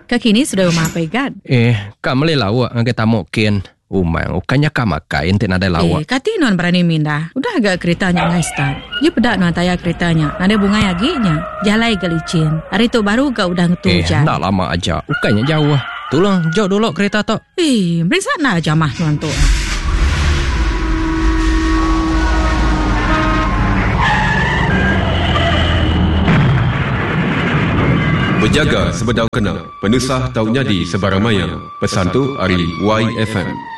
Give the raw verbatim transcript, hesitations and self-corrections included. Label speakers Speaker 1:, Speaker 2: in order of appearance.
Speaker 1: Kekini sudah mapai gad.
Speaker 2: Eh, kak malay lawak ang kita mokin. Umang, ukanya kak makai ente nadai lawak.
Speaker 1: Eh, kati non berani minda. Udah agak keretanya ngai start. Dia pedak non taya keretanya. Nada bunga yaginya. Jalai gelicin. Hari tu baru kau udah ngetujan.
Speaker 2: Eh, tak lama aja. Ukanya jauh. Tolong, jauh dulu kereta tu.
Speaker 1: Eh, berisak nak aja mah tuan tu.
Speaker 3: Berjaga sebedau kena, penusah tahu nyadi sebarang maya. Pesan tu hari Y F M.